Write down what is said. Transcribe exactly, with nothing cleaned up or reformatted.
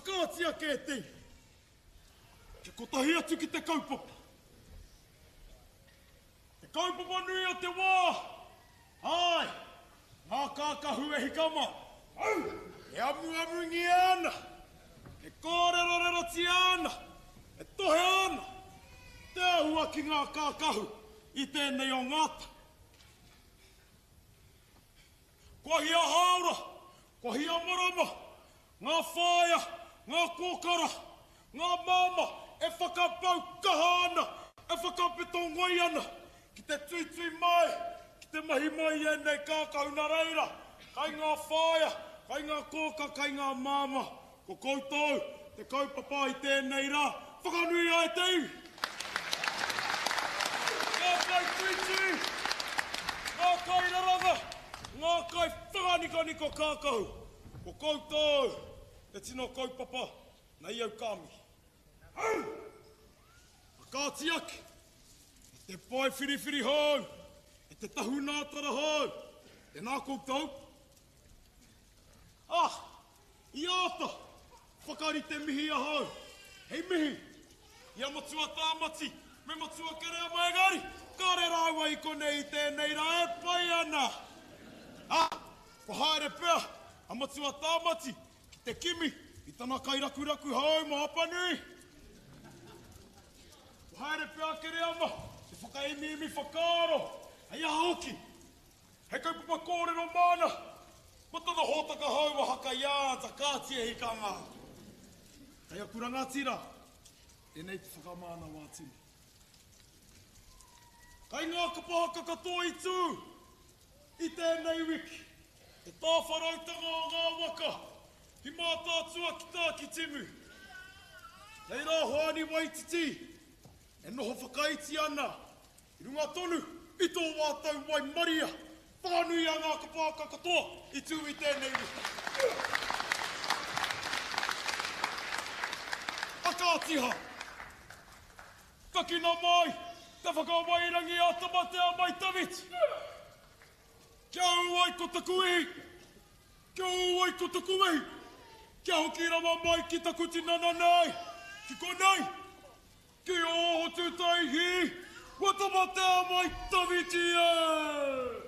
Whakaatia ke te. Ke kotahi atu ki te kaupapa. Te kaupapa nui o te wā. Ai, ngā kākahu e hikama. Au, e amu amu ngi ana. E kōrero rero ti ana. E tohe ana. Te ahua ki ngā kākahu i tēnei o ngāta. Kua hia haura, kua hia marama, ngā whāia, ngā kōkara, ngā māma, e whakapau kahana, e whakapeto ngoi ana, ki te tui tui mai, ki te mahi mai e nei kākau na reira, kai ngā whāia, kai ngā kōka, kai ngā māma, ko koutou, te kaupapa i tēnei rā, whakanui ai teu. Ngā kai tui tui, ngā kai raranga, ngā kai whakanika-niko kākau, ko koutou, te tino kaupapa, na iau kāmi. Au! Whakāti ake, e te pai whiriwhiri hau, e te tahu nātara hau, te nā koutou. Ah, i āta, whakari te mihi a hau, hei mihi, ia matua tāmati, me matua kerea maegari, kare rāua i konei tēnei rā e pai ana. Ah, ko haere pēr, a matua tāmati, ki te kimi, i tana kai raku raku hau ma apanui. Ko haere pēr ke reama, te whakaimi imi whakaro, hei aha hoki. Hei kaupapa kōrero mana, matana hōtaka hau wa haka iāta kāti e hikanga. Kei a kuranga tira, e nei te whakamana wā tini. Kai ngā kapahaka katoa i tū, i tēnei wiki, e tāwharautanga o ngā waka, hi mātātua ki tā ki timu. Nei rā hoani waititi, e noho whakaiti ana, i runga tonu, i tō wātau wai maria, whanui a ngā kapāka katoa, i tū i tēnei wiki. Whakātiha, takina mai, te whakawairangi a tamatea mai tawiti. Kia uai ko taku ihi, kia uai ko taku ihi, kia hoki rawa mai ki taku tinana nei, ki konei, ki oho tūtai hi, wa tamatea mai tawiti e!